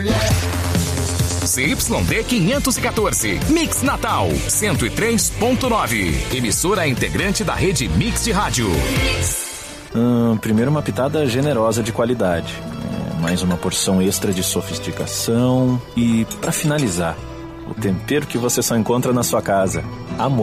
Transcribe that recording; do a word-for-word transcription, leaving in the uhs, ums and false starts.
mulher. C Y D quinhentos e quatorze, Mix Natal, cento e três ponto nove. Emissora integrante da rede Mix de Rádio. Hum, primeiro uma pitada generosa de qualidade. É, mais uma porção extra de sofisticação. E, para finalizar, o tempero que você só encontra na sua casa. Amor.